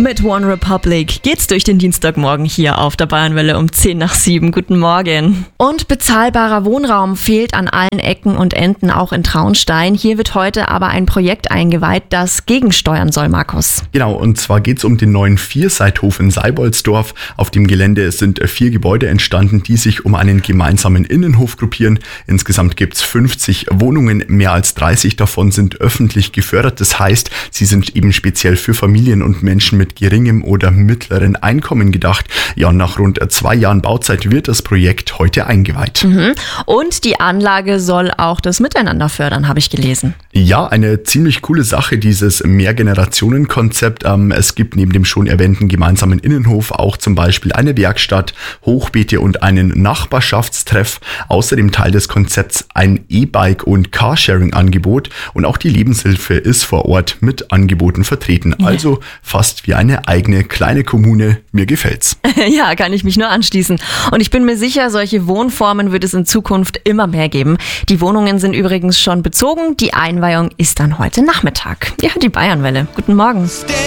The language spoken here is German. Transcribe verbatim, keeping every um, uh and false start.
Mit One Republic geht's durch den Dienstagmorgen hier auf der Bayernwelle um zehn nach sieben. Guten Morgen. Und bezahlbarer Wohnraum fehlt an allen Ecken und Enden, auch in Traunstein. Hier wird heute aber ein Projekt eingeweiht, das gegensteuern soll, Markus. Genau, und zwar geht's um den neuen Vierseithof in Seiboldsdorf. Auf dem Gelände sind vier Gebäude entstanden, die sich um einen gemeinsamen Innenhof gruppieren. Insgesamt gibt's fünfzig Wohnungen, mehr als dreißig davon sind öffentlich gefördert. Das heißt, sie sind eben speziell für Familien und Menschen mit mit geringem oder mittleren Einkommen gedacht. Ja, und nach rund zwei Jahren Bauzeit wird das Projekt heute eingeweiht. Mhm. Und die Anlage soll auch das Miteinander fördern, habe ich gelesen. Ja, eine ziemlich coole Sache, dieses Mehrgenerationen-Konzept. Ähm, es gibt neben dem schon erwähnten gemeinsamen Innenhof auch zum Beispiel eine Werkstatt, Hochbeete und einen Nachbarschaftstreff. Außerdem Teil des Konzepts ein E-Bike- und Carsharing-Angebot und auch die Lebenshilfe ist vor Ort mit Angeboten vertreten. Ja. Also fast wie eine eigene kleine Kommune. Mir gefällt's. Ja, kann ich mich nur anschließen. Und ich bin mir sicher, solche Wohnformen wird es in Zukunft immer mehr geben. Die Wohnungen sind übrigens schon bezogen. Die Einweihung ist dann heute Nachmittag. Ja, die Bayernwelle. Guten Morgen.